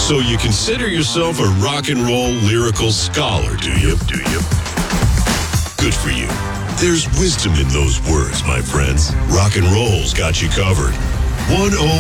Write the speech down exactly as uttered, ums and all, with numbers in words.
So you consider yourself a rock and roll lyrical scholar, do you? Do you? Good for you. There's wisdom in those words, my friends. Rock and roll's got you covered. one oh